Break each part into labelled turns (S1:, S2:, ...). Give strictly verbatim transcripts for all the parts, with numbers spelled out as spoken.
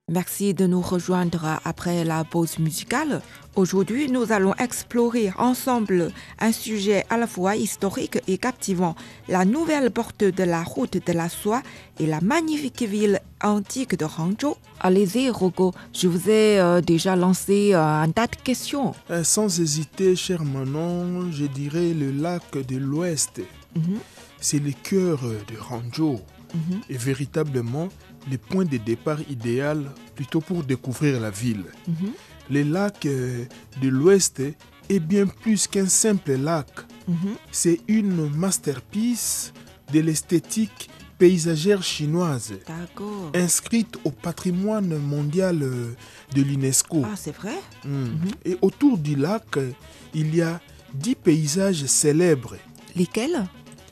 S1: Merci de nous rejoindre après la pause musicale. Aujourd'hui, nous allons explorer ensemble un sujet à la fois historique et captivant, la nouvelle porte de la route de la soie et la magnifique ville antique de Hangzhou. Allez-y, Rocco, je vous ai euh, déjà lancé euh, un tas de questions.
S2: Euh, sans hésiter, cher Manon, je dirais le lac de l'Ouest.
S1: Mhm,
S2: C'est le cœur de Hangzhou
S1: mhm.
S2: et véritablement le point de départ idéal plutôt pour découvrir la ville.
S1: Mhm,
S2: Le lac euh, de l'Ouest est bien plus qu'un simple lac.
S1: mhm.
S2: C'est une masterpiece de l'esthétique paysagère chinoise,
S1: D'accord.
S2: inscrite au patrimoine mondial euh, de l'UNESCO.
S1: Ah, c'est vrai?
S2: Mm.
S1: Mhm.
S2: Et autour du lac, euh, il y a dix paysages célèbres.
S1: Lesquels?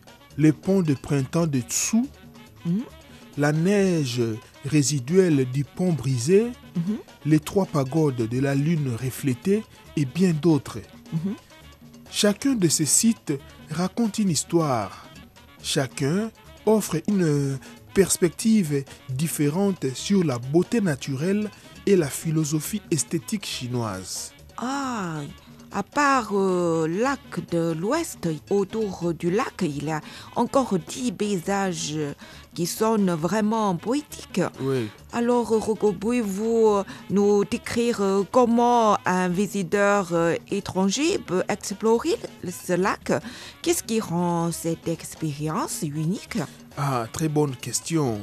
S2: Le pont de printemps de Tsu,
S1: Mhm,
S2: la neige résiduelle du pont brisé,
S1: mhm,
S2: les trois pagodes de la lune reflétée et bien d'autres.
S1: mhm.
S2: Chacun de ces sites raconte une histoire. Chacun offre une perspective différente sur la beauté naturelle et la philosophie esthétique chinoise.
S1: Ah, à part euh, lac de l'Ouest, autour du lac, il y a encore dix paysages qui sont vraiment poétiques.
S2: Oui.
S1: Alors, Rocco, pouvez-vous nous décrire euh, comment un visiteur euh, étranger peut explorer ce lac? Qu'est-ce qui rend cette expérience unique?
S2: Ah, très bonne question.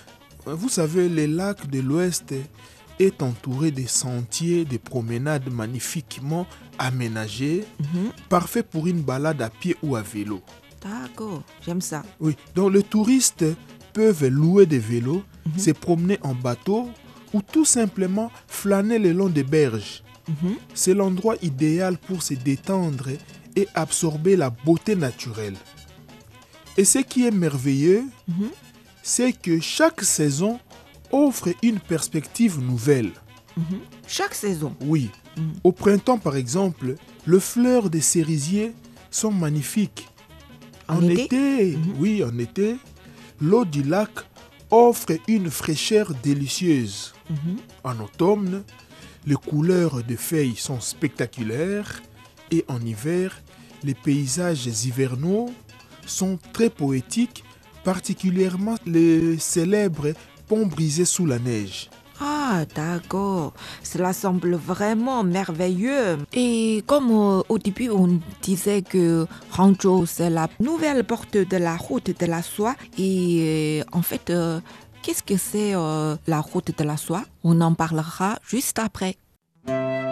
S2: Vous savez, le lac de l'Ouest est entouré de sentiers de promenade magnifiquement aménagés,
S1: Mhm.
S2: parfaits pour une balade à pied ou à vélo.
S1: D'accord, j'aime ça.
S2: Oui, donc les touristes peuvent louer des vélos,
S1: Mhm.
S2: se promener en bateau ou tout simplement flâner le long des berges.
S1: Mhm.
S2: C'est l'endroit idéal pour se détendre et absorber la beauté naturelle. Et ce qui est merveilleux,
S1: Mhm.
S2: c'est que chaque saison offre une perspective nouvelle.
S1: Mhm. Chaque saison.
S2: Oui,
S1: Mhm.
S2: au printemps par exemple, les fleurs des cerisiers sont magnifiques.
S1: En été? Mhm.
S2: oui, en été, l'eau du lac offre une fraîcheur délicieuse.
S1: Mhm.
S2: En automne, les couleurs des feuilles sont spectaculaires et en hiver, les paysages hivernaux sont très poétiques, particulièrement les célèbres ponts brisés sous la neige.
S1: Ah, d'accord. Cela semble vraiment merveilleux. Et comme euh, au début on disait que Hangzhou c'est la nouvelle porte de la route de la soie, et euh, en fait, euh, qu'est-ce que c'est euh, la route de la soie? On en parlera juste après.